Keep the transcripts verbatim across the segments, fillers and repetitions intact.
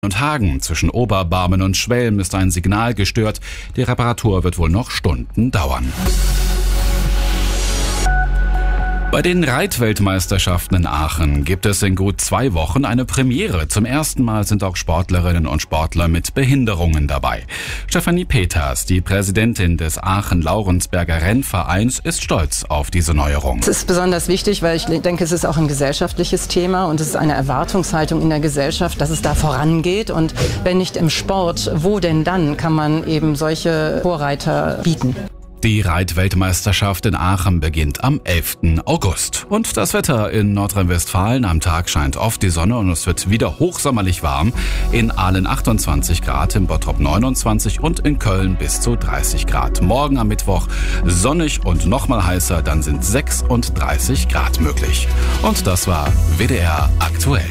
und Hagen. Zwischen Oberbarmen und Schwelm ist ein Signal gestört. Die Reparatur wird wohl noch Stunden dauern. Bei den Reitweltmeisterschaften in Aachen gibt es in gut zwei Wochen eine Premiere. Zum ersten Mal sind auch Sportlerinnen und Sportler mit Behinderungen dabei. Stefanie Peters, die Präsidentin des Aachen-Laurensberger Rennvereins, ist stolz auf diese Neuerung. Es ist besonders wichtig, weil ich denke, es ist auch ein gesellschaftliches Thema und es ist eine Erwartungshaltung in der Gesellschaft, dass es da vorangeht. Und wenn nicht im Sport, wo denn dann kann man eben solche Vorreiter bieten? Die Reitweltmeisterschaft in Aachen beginnt am elften August. Und das Wetter in Nordrhein-Westfalen: Am Tag scheint oft die Sonne und es wird wieder hochsommerlich warm. In Aalen achtundzwanzig Grad, in Bottrop neunundzwanzig und in Köln bis zu dreißig Grad. Morgen am Mittwoch sonnig und nochmal heißer, dann sind sechsunddreißig Grad möglich. Und das war W D R aktuell.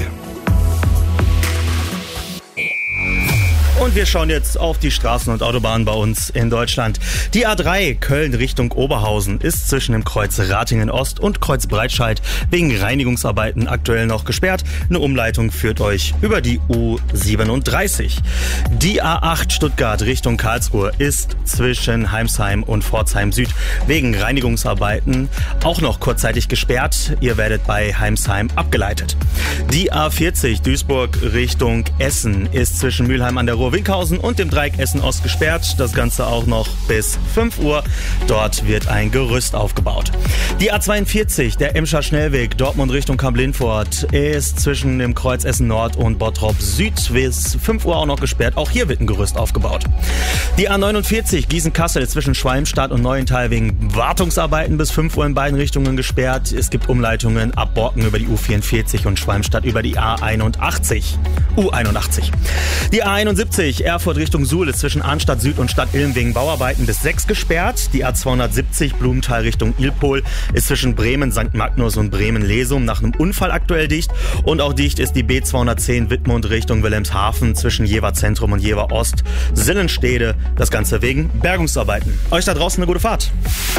Und wir schauen jetzt auf die Straßen und Autobahnen bei uns in Deutschland. Die A drei Köln Richtung Oberhausen ist zwischen dem Kreuz Ratingen Ost und Kreuz Breitscheid wegen Reinigungsarbeiten aktuell noch gesperrt. Eine Umleitung führt euch über die U siebenunddreißig. Die A acht Stuttgart Richtung Karlsruhe ist zwischen Heimsheim und Pforzheim Süd wegen Reinigungsarbeiten auch noch kurzzeitig gesperrt. Ihr werdet bei Heimsheim abgeleitet. Die A vierzig Duisburg Richtung Essen ist zwischen Mülheim an der Ruhr Winkhausen und dem Dreieck Essen-Ost gesperrt. Das Ganze auch noch bis fünf Uhr. Dort wird ein Gerüst aufgebaut. Die A zweiundvierzig, der Emscher Schnellweg, Dortmund Richtung Kamp-Lindfort, ist zwischen dem Kreuz Essen Nord und Bottrop Süd bis fünf Uhr auch noch gesperrt. Auch hier wird ein Gerüst aufgebaut. Die A neunundvierzig, Gießen-Kassel, zwischen Schwalmstadt und Neuenthal wegen Wartungsarbeiten bis fünf Uhr in beiden Richtungen gesperrt. Es gibt Umleitungen ab Borken über die U vierundvierzig und Schwalmstadt über die A einundachtzig. U einundachtzig. Die A einundsiebzig, Erfurt Richtung Suhl, ist zwischen Arnstadt Süd und Stadt Ilm wegen Bauarbeiten bis sechs gesperrt. Die A zweihundertsiebzig Blumenthal Richtung Ilpol ist zwischen Bremen Sankt Magnus und Bremen-Lesum nach einem Unfall aktuell dicht. Und auch dicht ist die B zweihundertzehn Wittmund Richtung Wilhelmshaven zwischen Jever Zentrum und Jever Ost. Sillenstede, das Ganze wegen Bergungsarbeiten. Euch da draußen eine gute Fahrt.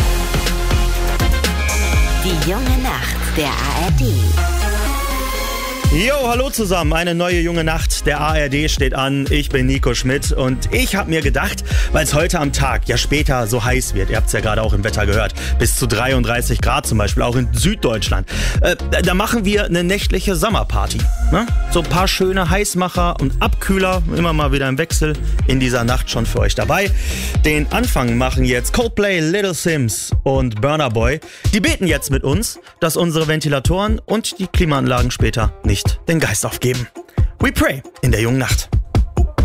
Die junge Nacht der A R D. Jo, hallo zusammen, eine neue junge Nacht der A R D steht an. Ich bin Nico Schmidt und ich habe mir gedacht, weil es heute am Tag, ja später so heiß wird, ihr habt es ja gerade auch im Wetter gehört, bis zu dreiunddreißig Grad zum Beispiel, auch in Süddeutschland, äh, da machen wir eine nächtliche Sommerparty. Ne? So ein paar schöne Heißmacher und Abkühler, immer mal wieder im Wechsel, in dieser Nacht schon für euch dabei. Den Anfang machen jetzt Coldplay, Little Sims und Burna Boy. Die beten jetzt mit uns, dass unsere Ventilatoren und die Klimaanlagen später nicht den Geist aufgeben. We pray in der jungen Nacht.